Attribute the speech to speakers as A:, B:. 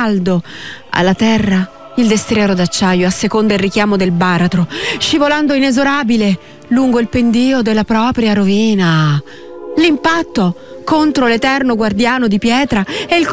A: saldo, alla terra il destriero d'acciaio asseconda il richiamo del baratro, scivolando inesorabile lungo il pendio della propria rovina. L'impatto contro l'eterno guardiano di pietra e il